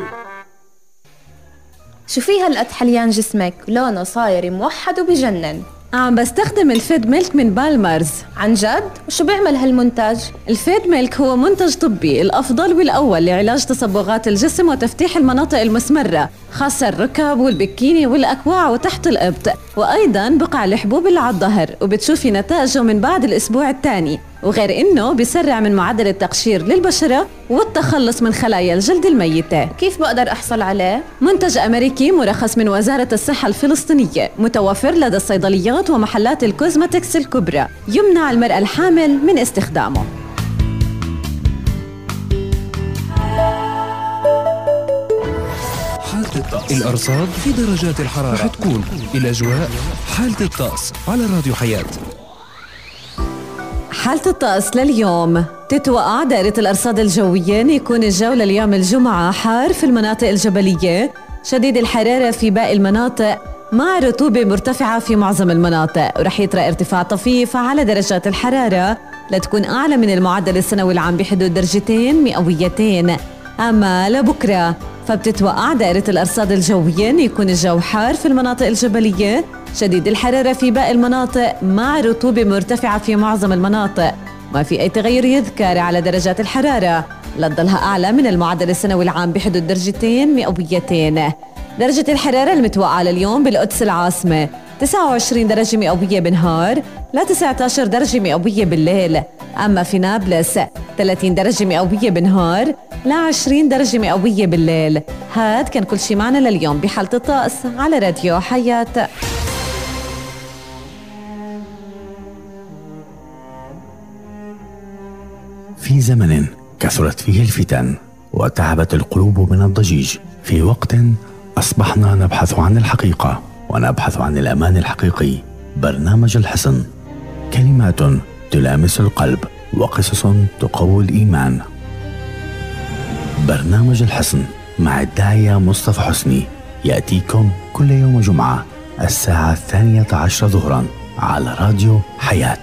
شو في هالقد حليان جسمك؟ لونه صاير موحد وبجنن. عم بستخدم الفيد ميلك من بالمرز. عن جد؟ وشو بيعمل هالمنتج؟ الفيد ميلك هو منتج طبي الأفضل والأول لعلاج تصبغات الجسم وتفتيح المناطق المسمرة، خاصة الركب والبكيني والأكواع وتحت الإبط، وأيضاً بقع الحبوب اللي على الظهر، وبتشوفي نتائجه من بعد الأسبوع الثاني. وغير إنه بيسرع من معدل التقشير للبشرة والتخلص من خلايا الجلد الميتة. كيف بقدر أحصل عليه؟ منتج أمريكي مرخص من وزارة الصحة الفلسطينية، متوفر لدى الصيدليات ومحلات الكوزماتكس الكبرى، يمنع المرأة الحامل من استخدامه. حالة الطقس، الأرصاد في درجات الحرارة رح تكون الأجواء حالة الطقس على راديو حياة. حالة الطقس لليوم تتوقع دائرة الأرصاد الجوية أن يكون الجو لليوم الجمعة حار في المناطق الجبلية، شديد الحرارة في باقي المناطق مع رطوبة مرتفعة في معظم المناطق، ورح يطرأ ارتفاع طفيف على درجات الحرارة لتكون أعلى من المعدل السنوي العام بحدود درجتين مئويتين. أما لبكرة فبتتوقع دائرة الأرصاد الجوية أن يكون الجو حار في المناطق الجبلية، شديد الحرارة في باقي المناطق مع رطوبة مرتفعة في معظم المناطق، ما في أي تغير يذكر على درجات الحرارة لتضلها أعلى من المعدل السنوي العام بحدود درجتين مئويتين. درجة الحرارة المتوقعة لليوم بالقدس العاصمة 29 درجة مئوية بالنهار ل 19 درجة مئوية بالليل، أما في نابلس 30 درجة مئوية بالنهار ل 20 درجة مئوية بالليل. هاد كان كل شي معنا لليوم بحالة الطقس على راديو حياة. في زمن كثرت فيه الفتن وتعبت القلوب من الضجيج، في وقت أصبحنا نبحث عن الحقيقة ونبحث عن الأمان الحقيقي. برنامج الحصن، كلمات تلامس القلب وقصص تقوي الإيمان. برنامج الحصن مع الداعية مصطفى حسني يأتيكم كل يوم جمعة الساعة 12 ظهرا على راديو حياة.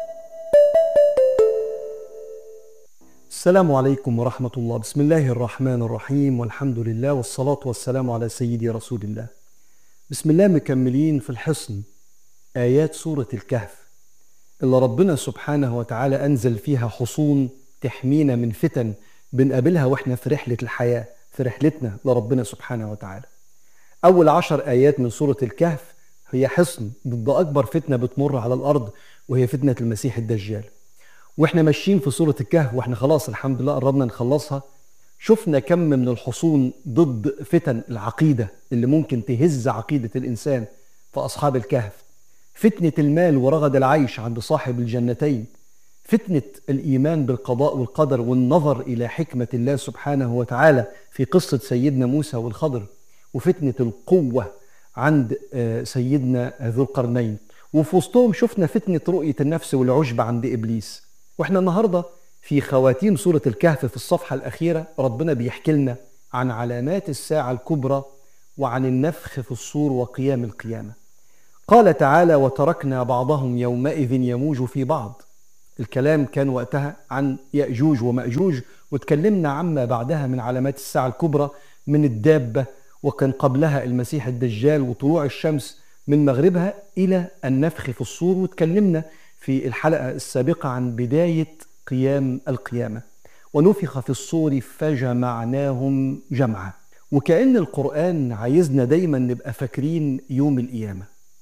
السلام عليكم ورحمة الله. بسم الله الرحمن الرحيم، والحمد لله والصلاة والسلام على سيدي رسول الله. بسم الله مكملين في الحصن، آيات سورة الكهف اللي ربنا سبحانه وتعالى أنزل فيها حصون تحمينا من فتن بنقابلها وإحنا في رحلة الحياة، في رحلتنا لربنا سبحانه وتعالى. أول 10 آيات من سورة الكهف هي حصن ضد أكبر فتنة بتمر على الأرض، وهي فتنة المسيح الدجال. واحنا ماشيين في سورة الكهف واحنا خلاص الحمد لله قربنا نخلصها، شفنا كم من الحصون ضد فتن العقيدة اللي ممكن تهز عقيدة الإنسان في أصحاب الكهف. فتنة المال ورغد العيش عند صاحب الجنتين، فتنة الإيمان بالقضاء والقدر والنظر إلى حكمة الله سبحانه وتعالى في قصة سيدنا موسى والخضر، وفتنة القوة عند سيدنا ذو القرنين، وفي وسطهم شفنا فتنة رؤية النفس والعجب عند إبليس. واحنا النهاردة في خواتيم سورة الكهف في الصفحة الأخيرة ربنا بيحكي لنا عن علامات الساعة الكبرى وعن النفخ في الصور وقيام القيامة. قال تعالى: وتركنا بعضهم يومئذ يموج في بعض. الكلام كان وقتها عن يأجوج ومأجوج، وتكلمنا عما بعدها من علامات الساعة الكبرى من الدابة، وكان قبلها المسيح الدجال وطلوع الشمس من مغربها إلى النفخ في الصور، وتكلمنا في الحلقة السابقة عن بداية قيام القيامة. ونفخ في الصور فجمعناهم جمعا. وكأن القرآن عايزنا دايما نبقى فاكرين يوم القيامة.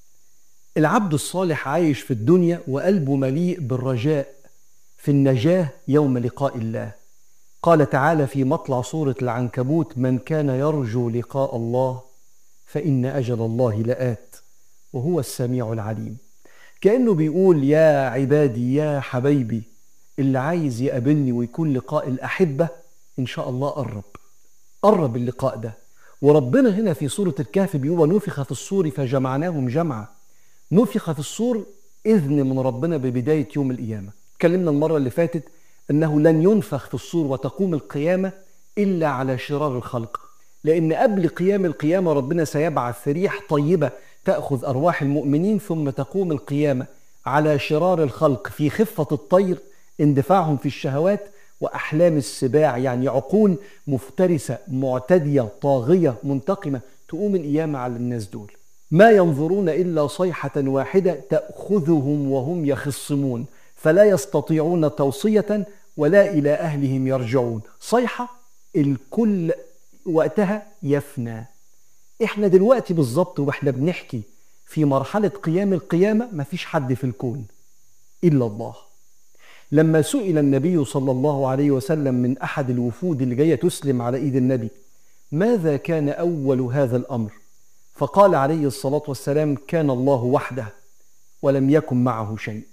العبد الصالح عايش في الدنيا وقلبه مليء بالرجاء في النجاة يوم لقاء الله. قال تعالى في مطلع سورة العنكبوت: من كان يرجو لقاء الله فإن أجل الله لآت وهو السميع العليم. كأنه بيقول: يا عبادي يا حبايبي، اللي عايز يقابلني ويكون لقاء الأحبة إن شاء الله قرب اللقاء ده. وربنا هنا في سورة الكهف بيقول: ونفخ في الصور فجمعناهم جمعا. نفخ في الصور إذن من ربنا ببداية يوم القيامة. اتكلمنا المرة اللي فاتت أنه لن ينفخ في الصور وتقوم القيامة إلا على شرار الخلق، لأن قبل قيام القيامة ربنا سيبعث ريح طيبة تأخذ أرواح المؤمنين، ثم تقوم القيامة على شرار الخلق في خفة الطير اندفاعهم في الشهوات، وأحلام السباع، يعني عقول مفترسة معتدية طاغية منتقمة تقوم القيامة على الناس دول. ما ينظرون إلا صيحة واحدة تأخذهم وهم يخصمون فلا يستطيعون توصية ولا إلى أهلهم يرجعون. صيحة الكل وقتها يفنى. إحنا دلوقتي بالظبط وإحنا بنحكي في مرحلة قيام القيامة مفيش حد في الكون إلا الله. لما سئل النبي صلى الله عليه وسلم من أحد الوفود اللي جاية تسلم على إيد النبي ماذا كان أول هذا الأمر؟ فقال عليه الصلاة والسلام كان الله وحده ولم يكن معه شيء.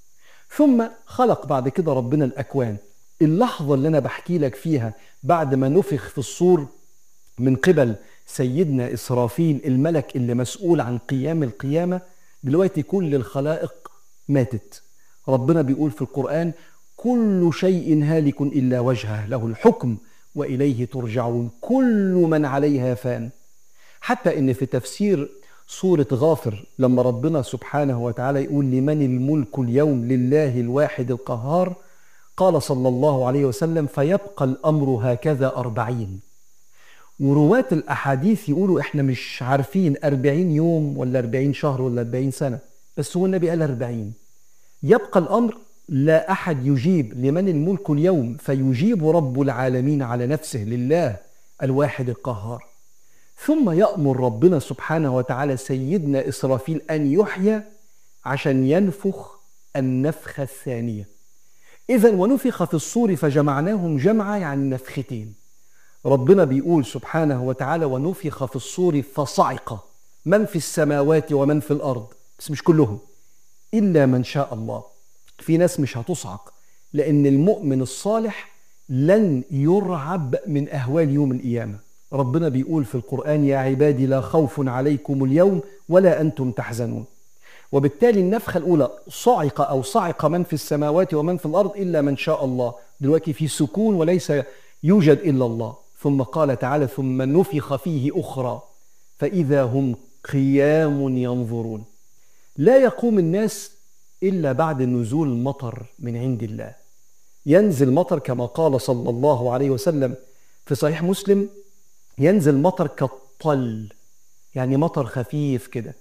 ثم خلق بعد كده ربنا الأكوان. اللحظة اللي أنا بحكي لك فيها بعد ما نفخ في الصور من قبل سيدنا إسرافيل الملك اللي مسؤول عن قيام القيامة، دلوقتي كل الخلائق ماتت. ربنا بيقول في القرآن كل شيء هالك إلا وجهه له الحكم وإليه ترجعون كل من عليها فان. حتى إن في تفسير سورة غافر لما ربنا سبحانه وتعالى يقول لمن الملك اليوم لله الواحد القهار، قال صلى الله عليه وسلم فيبقى الأمر هكذا 40. ورواة الأحاديث يقولوا إحنا مش عارفين 40 يوم ولا 40 شهر ولا 40 سنة، بس هو النبي قال 40. يبقى الأمر لا أحد يجيب لمن الملك اليوم فيجيب رب العالمين على نفسه لله الواحد القهار. ثم يأمر ربنا سبحانه وتعالى سيدنا إسرافيل أن يحيى عشان ينفخ النفخة الثانية. إذن ونفخ في الصور فجمعناهم جمعا، يعني نفختين. ربنا بيقول سبحانه وتعالى ونفخ في الصور فصعق من في السماوات ومن في الأرض، بس مش كلهم إلا من شاء الله. في ناس مش هتصعق لأن المؤمن الصالح لن يرعب من أهوال يوم القيامة. ربنا بيقول في القرآن يا عبادي لا خوف عليكم اليوم ولا أنتم تحزنون. وبالتالي النفخة الأولى صعق أو صعق من في السماوات ومن في الأرض إلا من شاء الله، دلوقتي في سكون وليس يوجد إلا الله. ثم قال تعالى ثم نفخ فيه أخرى فإذا هم قيام ينظرون. لا يقوم الناس إلا بعد نزول المطر من عند الله. ينزل مطر كما قال صلى الله عليه وسلم في صحيح مسلم ينزل مطر كالطل، يعني مطر خفيف كده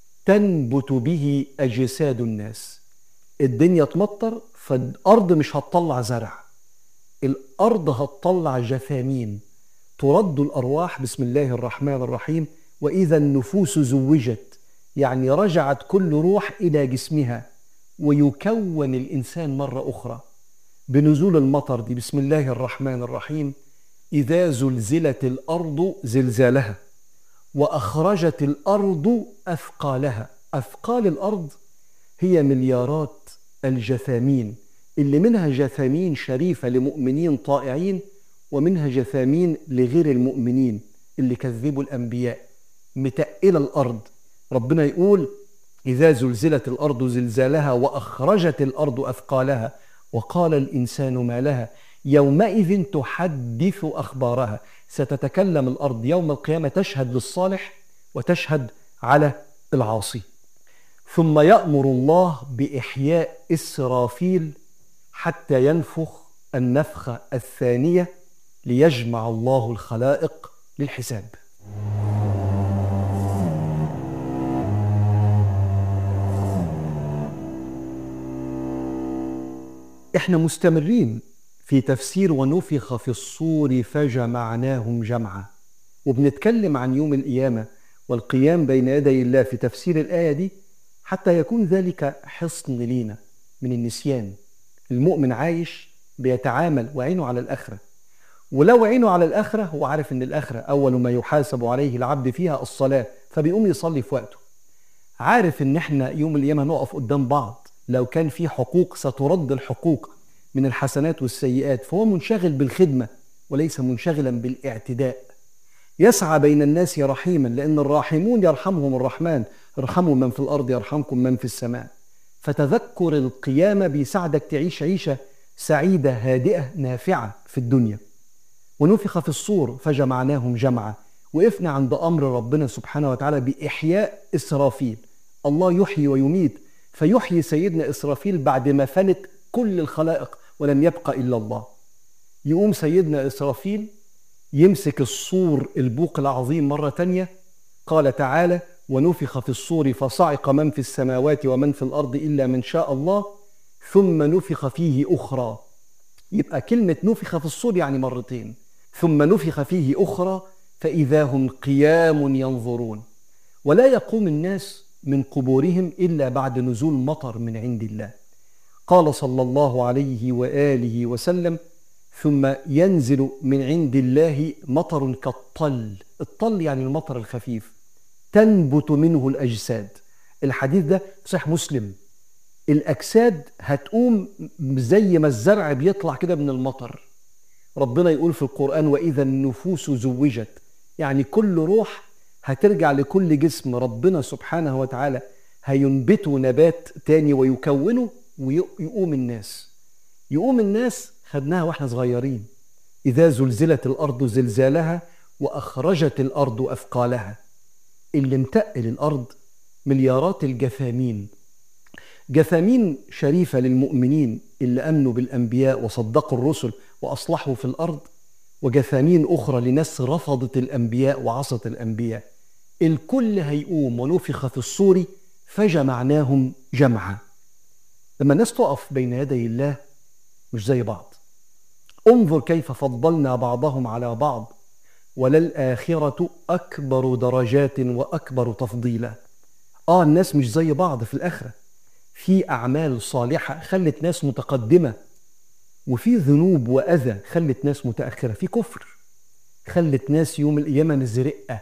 تنبت به أجساد الناس. الدنيا تمطر فالأرض مش هتطلع زرع، الأرض هتطلع جثامين. ترد الأرواح بسم الله الرحمن الرحيم وإذا النفوس زوجت، يعني رجعت كل روح إلى جسمها ويكون الإنسان مرة أخرى بنزول المطر دي. بسم الله الرحمن الرحيم إذا زلزلت الأرض زلزالها وأخرجت الأرض أثقالها. أثقال الأرض هي مليارات الجثامين، اللي منها جثامين شريفة لمؤمنين طائعين ومنها جثامين لغير المؤمنين اللي كذبوا الأنبياء، متقلة الأرض. ربنا يقول إذا زلزلت الأرض زلزالها وأخرجت الأرض أثقالها وقال الإنسان ما لها يومئذ تحدث أخبارها. ستتكلم الأرض يوم القيامة، تشهد للصالح وتشهد على العاصي. ثم يأمر الله بإحياء إسرافيل حتى ينفخ النفخة الثانية ليجمع الله الخلائق للحساب. احنا مستمرين في تفسير ونفخ في الصور فجمعناهم جمعا، وبنتكلم عن يوم القيامة والقيام بين يدي الله في تفسير الآية دي حتى يكون ذلك حصن لينا من النسيان. المؤمن عايش بيتعامل وعينه على الآخرة، ولو عينه على الآخرة هو عارف أن الآخرة أول ما يحاسب عليه العبد فيها الصلاة، فبيقوم يصلي في وقته. عارف أن احنا يوم القيامة نقف قدام بعض، لو كان في حقوق سترد الحقوق من الحسنات والسيئات، فهو منشغل بالخدمة وليس منشغلا بالاعتداء. يسعى بين الناس رحيما، لأن الراحمون يرحمهم الرحمن، ارحموا من في الأرض يرحمكم من في السماء. فتذكر القيامة بيساعدك تعيش عيشة سعيدة هادئة نافعة في الدنيا. ونفخ في الصور فجمعناهم جمعا، وقفنا عند أمر ربنا سبحانه وتعالى بإحياء إسرافيل. الله يحيي ويميت، فيحيي سيدنا إسرافيل بعد ما فنت كل الخلائق ولم يبقى إلا الله. يقوم سيدنا إسرافيل يمسك الصور البوق العظيم مرة تانية. قال تعالى: ونفخ في الصور فصعق من في السماوات ومن في الأرض إلا من شاء الله ثم نفخ فيه أخرى. يبقى كلمة نفخ في الصور يعني مرتين، ثم نفخ فيه أخرى فإذا هم قيام ينظرون. ولا يقوم الناس من قبورهم إلا بعد نزول مطر من عند الله. قال صلى الله عليه وآله وسلم: ثم ينزل من عند الله مطر كالطل. الطل يعني المطر الخفيف، تنبت منه الأجساد. الحديث ده صحيح مسلم. الأجساد هتقوم زي ما الزرع بيطلع كده من المطر. ربنا يقول في القرآن: وإذا النفوس زوجت، يعني كل روح هترجع لكل جسم. ربنا سبحانه وتعالى هينبتوا نبات تاني ويكونه ويقوم الناس. يقوم الناس خدناها واحنا صغيرين: إذا زلزلت الأرض زلزالها وأخرجت الأرض أثقالها. اللي متقل الأرض مليارات الجثامين، جثامين شريفة للمؤمنين اللي أمنوا بالأنبياء وصدقوا الرسل وأصلحوا في الأرض، وجثامين أخرى لناس رفضت الأنبياء وعصت الأنبياء. الكل هيقوم ونفخ في الصور فجمعناهم جمعا. لما الناس تقف بين يدي الله مش زي بعض. انظر كيف فضلنا بعضهم على بعض وللآخرة أكبر درجات وأكبر تفضيلا. الناس مش زي بعض في الآخرة. في أعمال صالحة خلت ناس متقدمة، وفي ذنوب وأذى خلت ناس متأخرة. في كفر خلت ناس يوم القيامة مزرقة.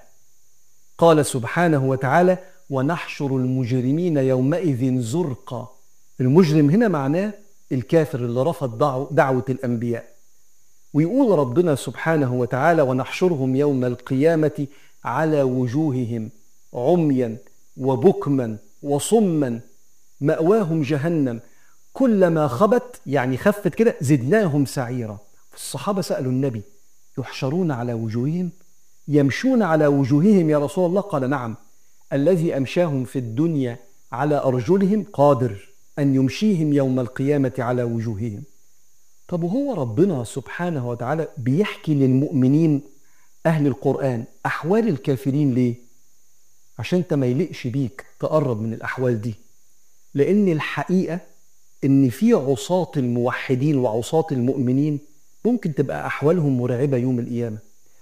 قال سبحانه وتعالى: ونحشر المجرمين يومئذ زرقا. المجرم هنا معناه الكافر اللي رفض دعوة الأنبياء. ويقول ربنا سبحانه وتعالى: ونحشرهم يوم القيامة على وجوههم عميا وبكما وصما مأواهم جهنم كلما خبت، يعني خفت كده، زدناهم سعيرا. الصحابة سألوا النبي: يحشرون على وجوههم؟ يمشون على وجوههم يا رسول الله؟ قال: نعم، الذي أمشاهم في الدنيا على أرجلهم قادر أن يمشيهم يوم القيامة على وجوههم. طب وهو ربنا سبحانه وتعالى بيحكي للمؤمنين أهل القرآن أحوال الكافرين ليه؟ عشان انت ما يلقش بيك تقرب من الأحوال دي. لأن الحقيقة إن في عصاة الموحدين وعصاة المؤمنين ممكن تبقى أحوالهم مرعبة يوم القيامة.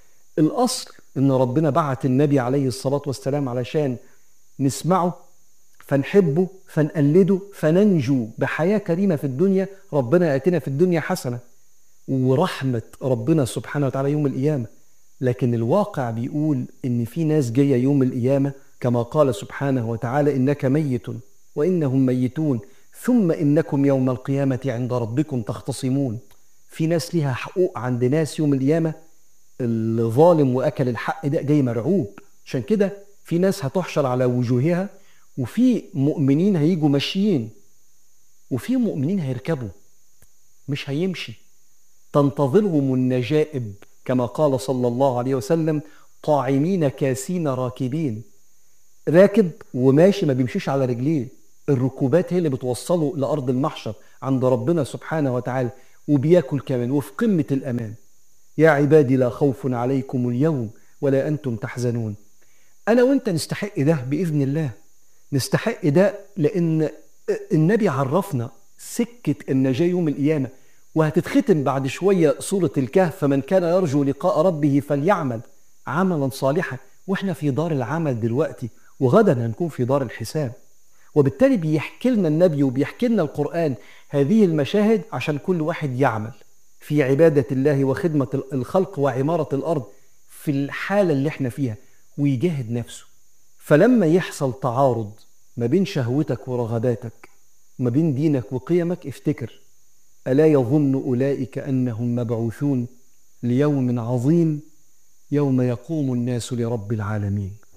الأصل إن ربنا بعت النبي عليه الصلاة والسلام علشان نسمعه فنحبه فنقلده فننجو بحياة كريمة في الدنيا. ربنا يأتينا في الدنيا حسنة ورحمة ربنا سبحانه وتعالى يوم القيامة. لكن الواقع بيقول إن في ناس جاية يوم القيامة كما قال سبحانه وتعالى: إنك ميت وإنهم ميتون ثم إنكم يوم القيامة عند ربكم تختصمون. في ناس ليها حقوق عند ناس يوم القيامة. الظالم وأكل الحق ده جاي مرعوب. عشان كده في ناس هتحشر على وجوهها، وفي مؤمنين هيجوا ماشيين، وفي مؤمنين هيركبوا مش هيمشي. تنتظرهم النجائب كما قال صلى الله عليه وسلم: طاعمين كاسين راكبين. راكب وماشي ما بيمشيش على رجليه. الركوبات هي اللي بتوصله لأرض المحشر عند ربنا سبحانه وتعالى، وبياكل كمان وفي قمة الأمان. يا عبادي لا خوف عليكم اليوم ولا أنتم تحزنون. أنا وإنت نستحق ده بإذن الله. نستحق ده لأن النبي عرفنا سكة النجاة يوم القيامة. وهتتختم بعد شوية سورة الكهف: فمن كان يرجو لقاء ربه فليعمل عملا صالحا. وإحنا في دار العمل دلوقتي، وغدا هنكون في دار الحساب. وبالتالي بيحكي لنا النبي وبيحكي لنا القرآن هذه المشاهد عشان كل واحد يعمل في عبادة الله وخدمة الخلق وعمارة الأرض في الحالة اللي احنا فيها، ويجاهد نفسه. فلما يحصل تعارض ما بين شهوتك ورغباتك وما بين دينك وقيمك، افتكر: ألا يظن أولئك أنهم مبعوثون ليوم عظيم يوم يقوم الناس لرب العالمين.